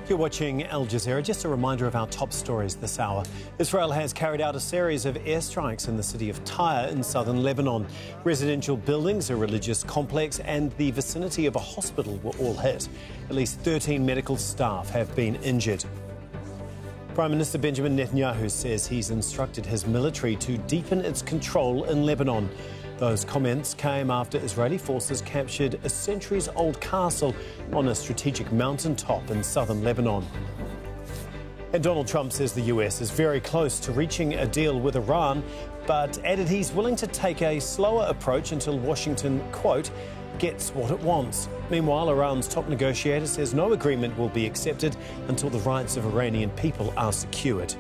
You're watching Al Jazeera. Just a reminder of our top stories this hour. Israel has carried out a series of airstrikes in the city of Tyre in southern Lebanon. Residential buildings, a religious complex and the vicinity of a hospital were all hit. At least 13 medical staff have been injured. Prime Minister Benjamin Netanyahu says he's instructed his military to deepen its control in Lebanon. Those comments came after Israeli forces captured a centuries-old castle on a strategic mountaintop in southern Lebanon. And Donald Trump says the US is very close to reaching a deal with Iran, but added he's willing to take a slower approach until Washington, quote, gets what it wants. Meanwhile, Iran's top negotiator says no agreement will be accepted until the rights of Iranian people are secured.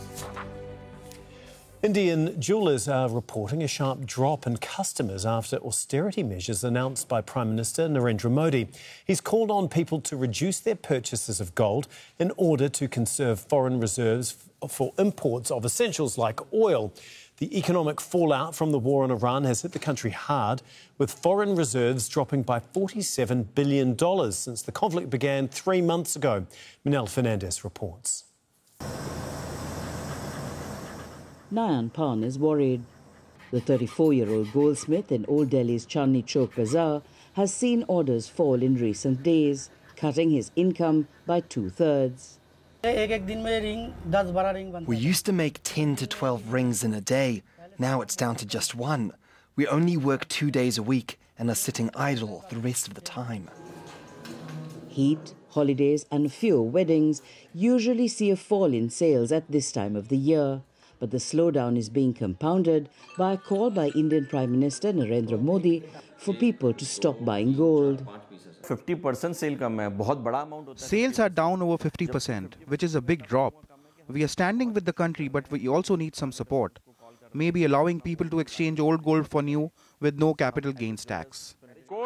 Indian jewellers are reporting a sharp drop in customers after austerity measures announced by Prime Minister Narendra Modi. He's called on people to reduce their purchases of gold in order to conserve foreign reserves for imports of essentials like oil. The economic fallout from the war on Iran has hit the country hard, with foreign reserves dropping by $47 billion since the conflict began 3 months ago. Manel Fernandez reports. Nayan Pan is worried. The 34-year-old goldsmith in Old Delhi's Chandni Chowk Bazaar has seen orders fall in recent days, cutting his income by 2/3. We used to make 10 to 12 rings in a day. Now it's down to just one. We only work 2 days a week and are sitting idle the rest of the time. Heat, holidays and fewer weddings usually see a fall in sales at this time of the year. But the slowdown is being compounded by a call by Indian Prime Minister Narendra Modi for people to stop buying gold. 50% sale kam hai, bahut bada amount hota hai. Sales are down over 50%, which is a big drop. We are standing with the country, but we also need some support. Maybe allowing people to exchange old gold for new with no capital gains tax.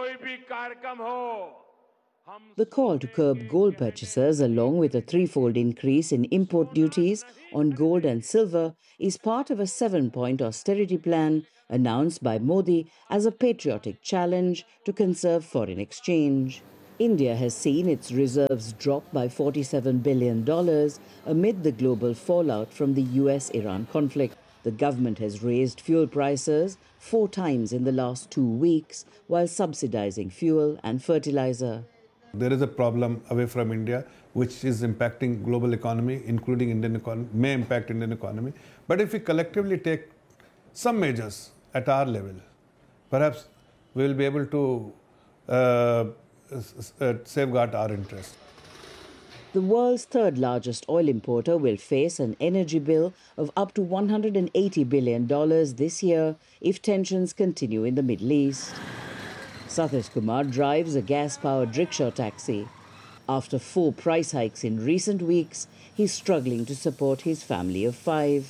The call to curb gold purchases, along with a threefold increase in import duties on gold and silver, is part of a 7-point austerity plan announced by Modi as a patriotic challenge to conserve foreign exchange. India has seen its reserves drop by $47 billion amid the global fallout from the US-Iran conflict. The government has raised fuel prices 4 times in the last 2 weeks while subsidizing fuel and fertilizer. There is a problem away from India which is impacting global economy, including Indian economy, may impact Indian economy. But if we collectively take some measures at our level, perhaps we will be able to safeguard our interests. The world's third largest oil importer will face an energy bill of up to $180 billion this year if tensions continue in the Middle East. Satish Kumar drives a gas-powered rickshaw taxi. After 4 price hikes in recent weeks, he's struggling to support his family of 5.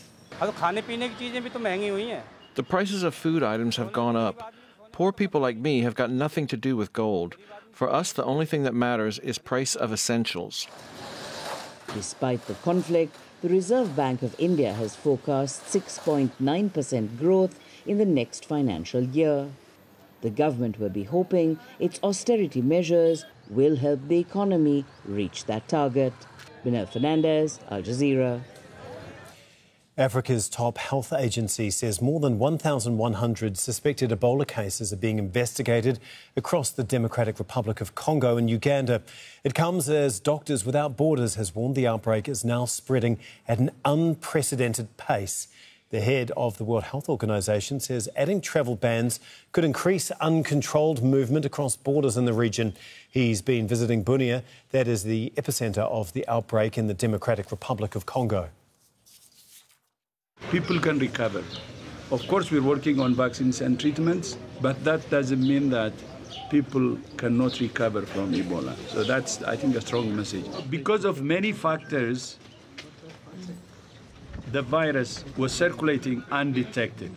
The prices of food items have gone up. Poor people like me have got nothing to do with gold. For us, the only thing that matters is price of essentials. Despite the conflict, the Reserve Bank of India has forecast 6.9% growth in the next financial year. The government will be hoping its austerity measures will help the economy reach that target. Manel Fernandez, Al Jazeera. Africa's top health agency says more than 1,100 suspected Ebola cases are being investigated across the Democratic Republic of Congo and Uganda. It comes as Doctors Without Borders has warned the outbreak is now spreading at an unprecedented pace. The head of the World Health Organization says adding travel bans could increase uncontrolled movement across borders in the region. He's been visiting Bunia, that is the epicenter of the outbreak in the Democratic Republic of Congo. People can recover. Of course, we're working on vaccines and treatments, but that doesn't mean that people cannot recover from Ebola. So that's, I think, a strong message. Because of many factors, the virus was circulating undetected.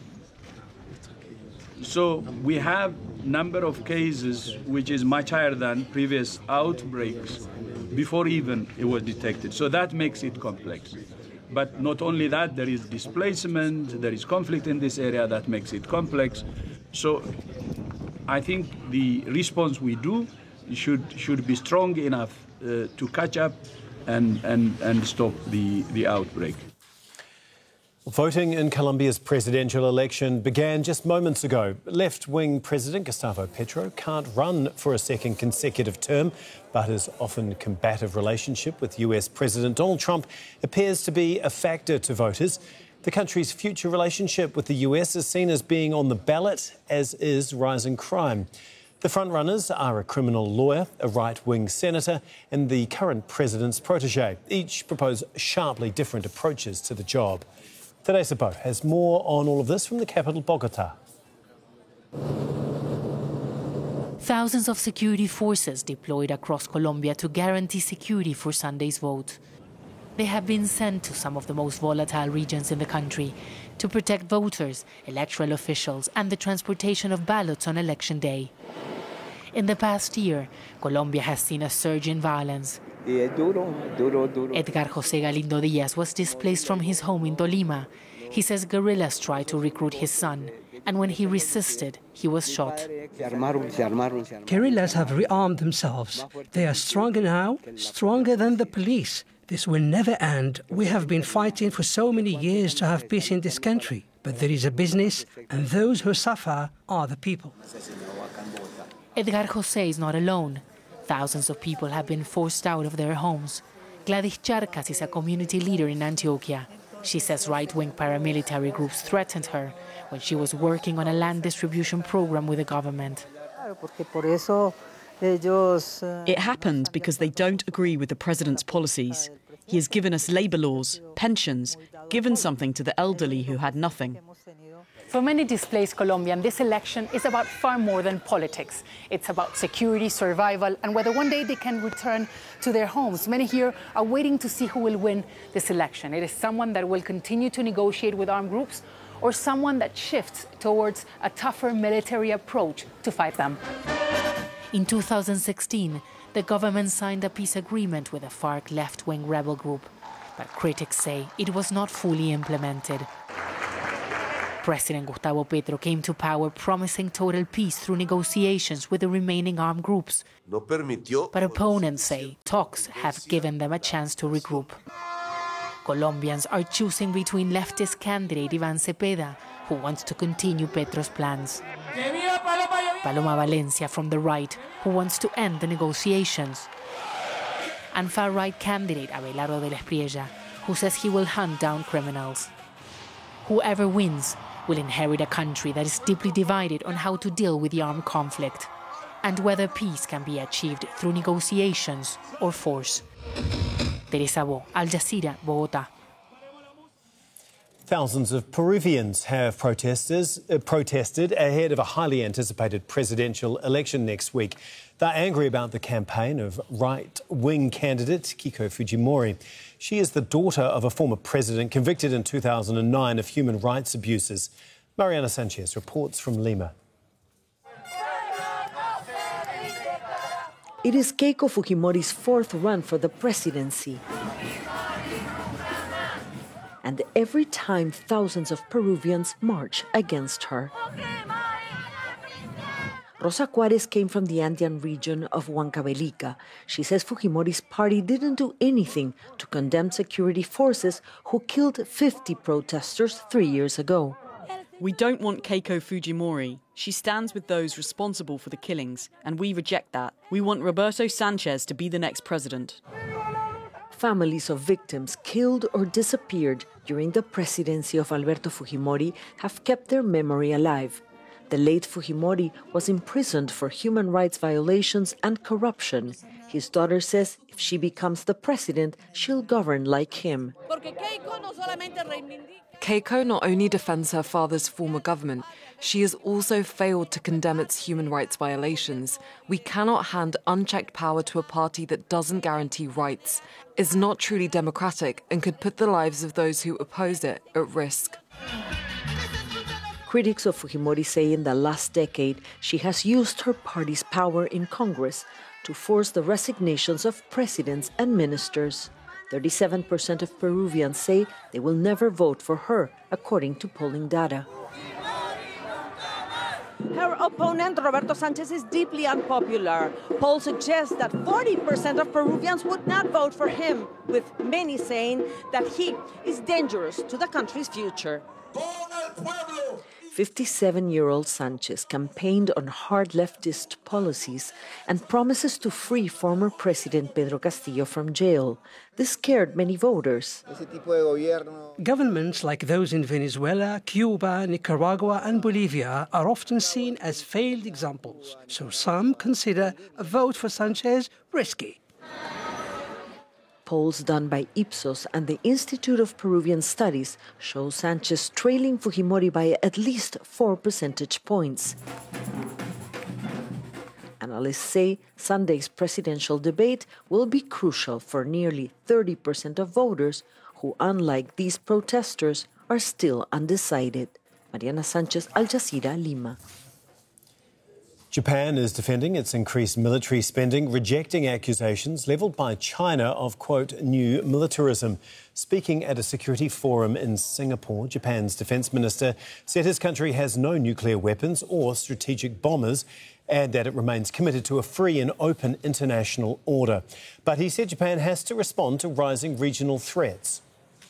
So we have number of cases which is much higher than previous outbreaks before even it was detected. So that makes it complex. But not only that, there is displacement, there is conflict in this area that makes it complex. So I think the response we do should be strong enough to catch up and stop the outbreak. Voting in Colombia's presidential election began just moments ago. Left-wing President Gustavo Petro can't run for a second consecutive term, but his often combative relationship with US President Donald Trump appears to be a factor to voters. The country's future relationship with the US is seen as being on the ballot, as is rising crime. The frontrunners are a criminal lawyer, a right-wing senator, and the current president's protege. Each propose sharply different approaches to the job. Teresa Bo has more on all of this from the capital, Bogota. Thousands of security forces deployed across Colombia to guarantee security for Sunday's vote. They have been sent to some of the most volatile regions in the country to protect voters, electoral officials, and the transportation of ballots on election day. In the past year, Colombia has seen a surge in violence. Edgar José Galindo Díaz was displaced from his home in Tolima. He says guerrillas tried to recruit his son, and when he resisted, he was shot. Guerrillas have rearmed themselves. They are stronger now, stronger than the police. This will never end. We have been fighting for so many years to have peace in this country. But there is a business, and those who suffer are the people. Edgar José is not alone. Thousands of people have been forced out of their homes. Gladys Charcas is a community leader in Antioquia. She says right-wing paramilitary groups threatened her when she was working on a land distribution program with the government. It happened because they don't agree with the president's policies. He has given us labour laws, pensions, given something to the elderly who had nothing. For many displaced Colombians, this election is about far more than politics. It's about security, survival, and whether one day they can return to their homes. Many here are waiting to see who will win this election. It is someone that will continue to negotiate with armed groups or someone that shifts towards a tougher military approach to fight them. In 2016, the government signed a peace agreement with a FARC left-wing rebel group, but critics say it was not fully implemented. President Gustavo Petro came to power promising total peace through negotiations with the remaining armed groups. But opponents say talks have given them a chance to regroup. Colombians are choosing between leftist candidate Ivan Cepeda, who wants to continue Petro's plans, Paloma Valencia from the right, who wants to end the negotiations, and far-right candidate Abelardo de la Espriella, who says he will hunt down criminals. Whoever wins will inherit a country that is deeply divided on how to deal with the armed conflict and whether peace can be achieved through negotiations or force. Teresa Bo, Al Jazeera, Bogotá. Thousands of Peruvians have protested ahead of a highly anticipated presidential election next week. They're angry about the campaign of right-wing candidate Keiko Fujimori. She is the daughter of a former president convicted in 2009 of human rights abuses. Mariana Sanchez reports from Lima. It is Keiko Fujimori's fourth run for the presidency. And every time thousands of Peruvians march against her. Rosa Juarez came from the Andean region of Huancavelica. She says Fujimori's party didn't do anything to condemn security forces who killed 50 protesters 3 years ago. We don't want Keiko Fujimori. She stands with those responsible for the killings, and we reject that. We want Roberto Sanchez to be the next president. Families of victims killed or disappeared during the presidency of Alberto Fujimori have kept their memory alive. The late Fujimori was imprisoned for human rights violations and corruption. His daughter says if she becomes the president, she'll govern like him. Keiko not only defends her father's former government, she has also failed to condemn its human rights violations. We cannot hand unchecked power to a party that doesn't guarantee rights, is not truly democratic, and could put the lives of those who oppose it at risk. Critics of Fujimori say in the last decade she has used her party's power in Congress to force the resignations of presidents and ministers. 37% of Peruvians say they will never vote for her, according to polling data. Her opponent, Roberto Sanchez, is deeply unpopular. Polls suggest that 40% of Peruvians would not vote for him, with many saying that he is dangerous to the country's future. 57-year-old Sanchez campaigned on hard leftist policies and promises to free former President Pedro Castillo from jail. This scared many voters. Governments like those in Venezuela, Cuba, Nicaragua and Bolivia are often seen as failed examples, so some consider a vote for Sanchez risky. Polls done by Ipsos and the Institute of Peruvian Studies show Sanchez trailing Fujimori by at least 4 percentage points. Analysts say Sunday's presidential debate will be crucial for nearly 30% of voters who, unlike these protesters, are still undecided. Mariana Sanchez, Al Jazeera, Lima. Japan is defending its increased military spending, rejecting accusations levelled by China of, quote, new militarism. Speaking at a security forum in Singapore, Japan's defence minister said his country has no nuclear weapons or strategic bombers and that it remains committed to a free and open international order. But he said Japan has to respond to rising regional threats.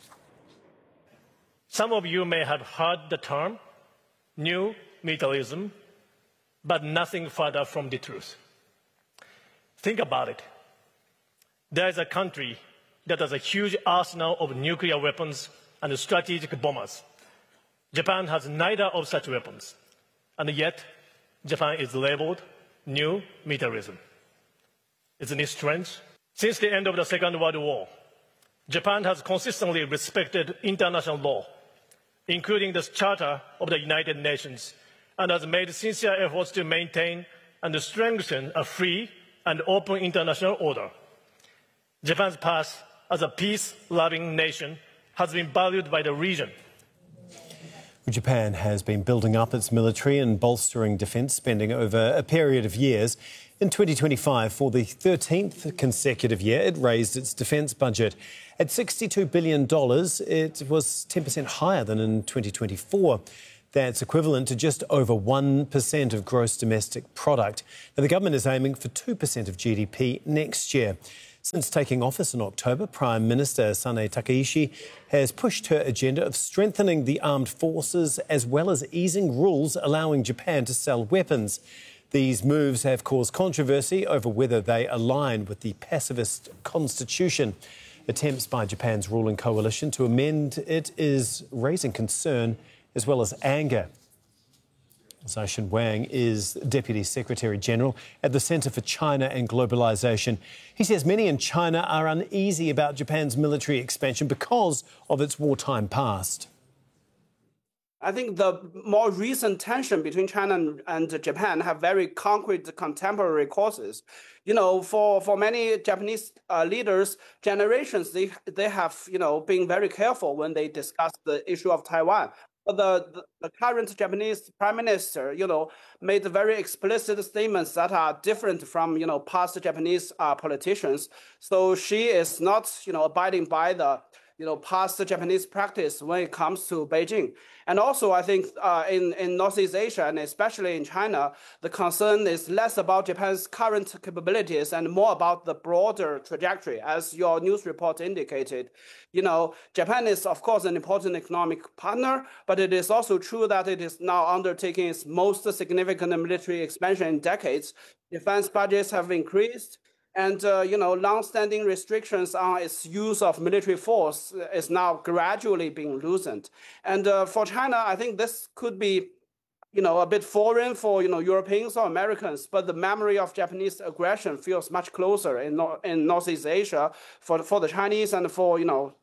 Some of you may have heard the term new militarism, but nothing further from the truth. Think about it. There is a country that has a huge arsenal of nuclear weapons and strategic bombers. Japan has neither of such weapons, and yet Japan is labeled new militarism. Isn't it strange? Since the end of the Second World War, Japan has consistently respected international law, including the Charter of the United Nations, and has made sincere efforts to maintain and strengthen a free and open international order. Japan's past as a peace-loving nation has been valued by the region. Japan has been building up its military and bolstering defence spending over a period of years. In 2025, for the 13th consecutive year, it raised its defence budget. At $62 billion, it was 10% higher than in 2024. That's equivalent to just over 1% of gross domestic product. Now, the government is aiming for 2% of GDP next year. Since taking office in October, Prime Minister Sanae Takaishi has pushed her agenda of strengthening the armed forces as well as easing rules allowing Japan to sell weapons. These moves have caused controversy over whether they align with the pacifist constitution. Attempts by Japan's ruling coalition to amend it is raising concern as well as anger. Zhaoshen Wang is Deputy Secretary General at the Centre for China and Globalisation. He says many in China are uneasy about Japan's military expansion because of its wartime past. I think the more recent tension between China and Japan have very concrete contemporary causes. You know, for many Japanese leaders, generations, they have, been very careful when they discuss the issue of Taiwan. But the current Japanese prime minister, made very explicit statements that are different from, past Japanese politicians. So she is not, abiding by the, past Japanese practice when it comes to Beijing. And also, I think in Northeast Asia, and especially in China, the concern is less about Japan's current capabilities and more about the broader trajectory, as your news report indicated. Japan is, of course, an important economic partner, but it is also true that it is now undertaking its most significant military expansion in decades. Defense budgets have increased. And, long-standing restrictions on its use of military force is now gradually being loosened. And for China, I think this could be, a bit foreign for, Europeans or Americans, but the memory of Japanese aggression feels much closer in Northeast Asia for the Chinese and for,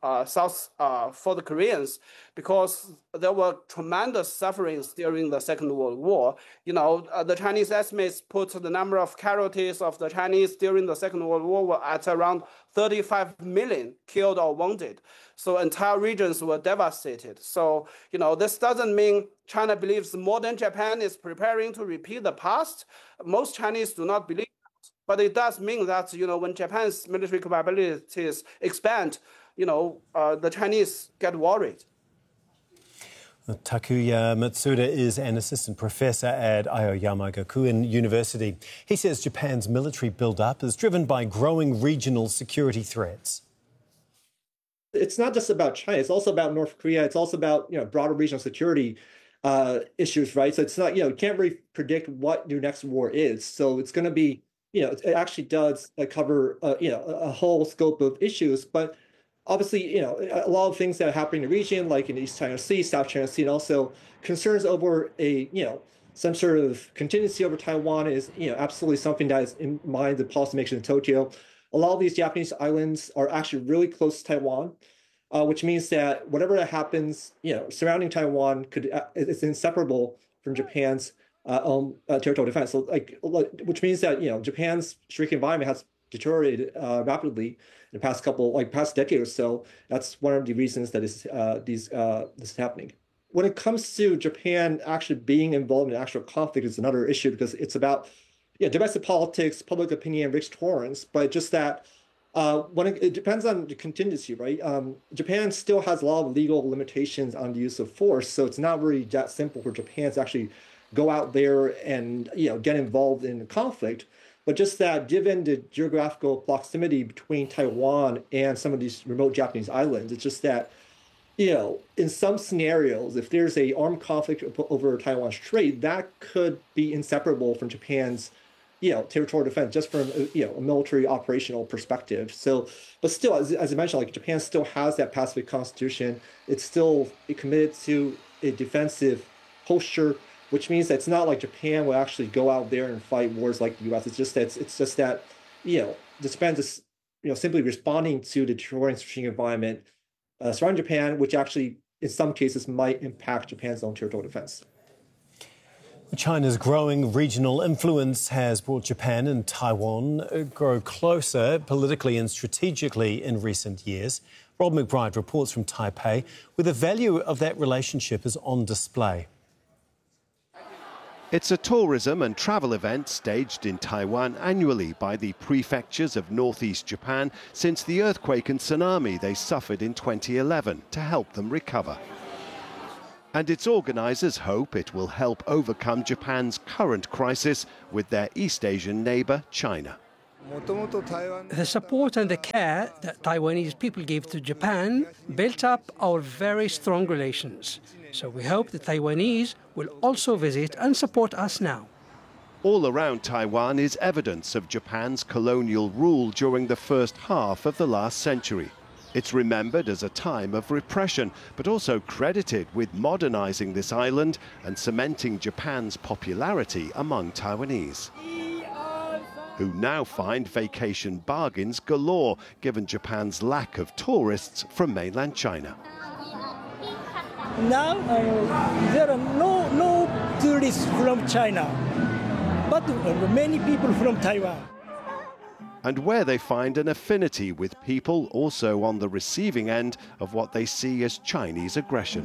for the Koreans, because there were tremendous sufferings during the Second World War. The Chinese estimates put the number of casualties of the Chinese during the Second World War were at around 35 million killed or wounded. So entire regions were devastated. So, this doesn't mean China believes modern Japan is preparing to repeat the past. Most Chinese do not believe that. But it does mean that, when Japan's military capabilities expand, the Chinese get worried. Takuya Matsuda is an assistant professor at Aoyama Gakuen University. He says Japan's military build-up is driven by growing regional security threats. It's not just about China. It's also about North Korea. It's also about broader regional security issues, right? So it's not you can't really predict what your next war is. So it's going to be it actually does cover a whole scope of issues, but obviously a lot of things that are happening in the region, like in East China Sea, South China Sea, and also concerns over some sort of contingency over Taiwan is absolutely something that is in mind the policymakers in Tokyo. A lot of these Japanese islands are actually really close to Taiwan, which means that whatever that happens, surrounding Taiwan is inseparable from Japan's own territorial defense. So, which means that Japan's strategic environment has deteriorated rapidly in the past decade or so. That's one of the reasons that this is happening. When it comes to Japan actually being involved in actual conflict, is another issue because it's about domestic politics, public opinion, rich torrents, but just that when it depends on the contingency, right? Japan still has a lot of legal limitations on the use of force, so it's not really that simple for Japan to actually go out there and get involved in the conflict. But just that, given the geographical proximity between Taiwan and some of these remote Japanese islands, it's just that in some scenarios, if there's an armed conflict over Taiwan Strait, that could be inseparable from Japan's territorial defense, just from a military operational perspective. So, but still, as I mentioned, Japan still has that pacifist constitution. It's still committed to a defensive posture, which means that it's not like Japan will actually go out there and fight wars like the U.S. It's just that Japan is simply responding to the deteriorating strategic environment surrounding Japan, which actually in some cases might impact Japan's own territorial defense. China's growing regional influence has brought Japan and Taiwan grow closer politically and strategically in recent years. Rob McBride reports from Taipei, where the value of that relationship is on display. It's a tourism and travel event staged in Taiwan annually by the prefectures of northeast Japan since the earthquake and tsunami they suffered in 2011 to help them recover. And its organisers hope it will help overcome Japan's current crisis with their East Asian neighbour, China. The support and the care that Taiwanese people give to Japan built up our very strong relations. So we hope the Taiwanese will also visit and support us now. All around Taiwan is evidence of Japan's colonial rule during the first half of the last century. It's remembered as a time of repression, but also credited with modernizing this island and cementing Japan's popularity among Taiwanese, who now find vacation bargains galore, given Japan's lack of tourists from mainland China. Now there are no tourists from China, but many people from Taiwan. And where they find an affinity with people also on the receiving end of what they see as Chinese aggression.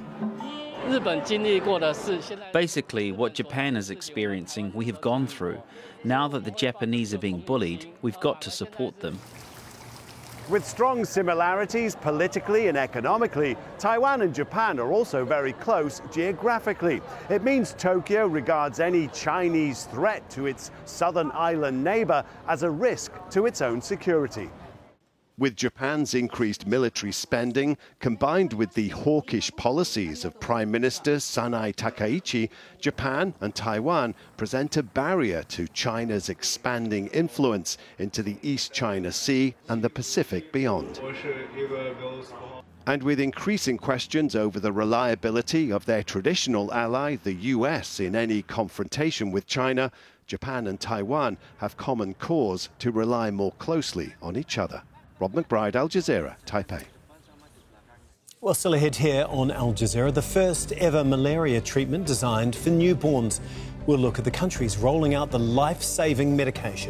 Basically, what Japan is experiencing, we have gone through. Now that the Japanese are being bullied, we've got to support them. With strong similarities politically and economically, Taiwan and Japan are also very close geographically. It means Tokyo regards any Chinese threat to its southern island neighbour as a risk to its own security. With Japan's increased military spending, combined with the hawkish policies of Prime Minister Sanai Takaichi, Japan and Taiwan present a barrier to China's expanding influence into the East China Sea and the Pacific beyond. And with increasing questions over the reliability of their traditional ally, the US, in any confrontation with China, Japan and Taiwan have common cause to rely more closely on each other. Rob McBride, Al Jazeera, Taipei. Well, still ahead here on Al Jazeera, the first ever malaria treatment designed for newborns. We'll look at the countries rolling out the life-saving medication.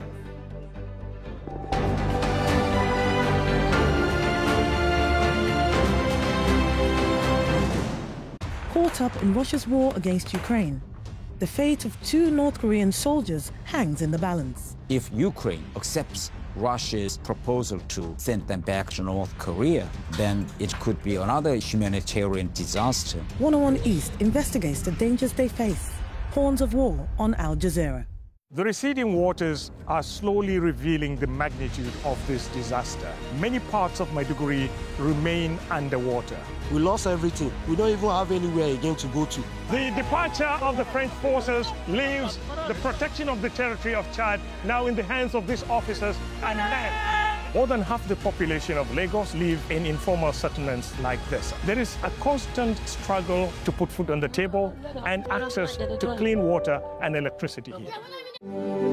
Caught up in Russia's war against Ukraine, the fate of 2 North Korean soldiers hangs in the balance. If Ukraine accepts Russia's proposal to send them back to North Korea, then it could be another humanitarian disaster. 101 East investigates the dangers they face. Horns of War on Al Jazeera. The receding waters are slowly revealing the magnitude of this disaster. Many parts of Maiduguri remain underwater. We lost everything. We don't even have anywhere again to go to. The departure of the French forces leaves the protection of the territory of Chad now in the hands of these officers and men. More than half the population of Lagos live in informal settlements like this. There is a constant struggle to put food on the table and access to clean water and electricity here.